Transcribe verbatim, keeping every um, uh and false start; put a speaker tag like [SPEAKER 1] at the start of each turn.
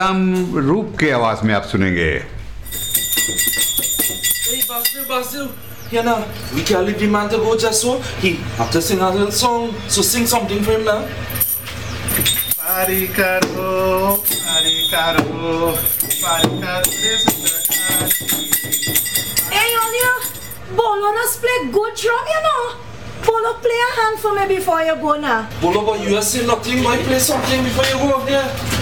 [SPEAKER 1] हम रूप की आवाज में आप सुनेंगे।
[SPEAKER 2] Hey Basil, Basil, here now. We can't leave the man to go just so. He have to sing a little song, so sing something for him now.
[SPEAKER 3] Pari karo, pari karo, pari karo.
[SPEAKER 4] Hey, Olia, Bolo does play good drum, you know. Bolo, play a hand for me before you go now.
[SPEAKER 2] Bolo, but you are saying nothing. Why play something before you go up there?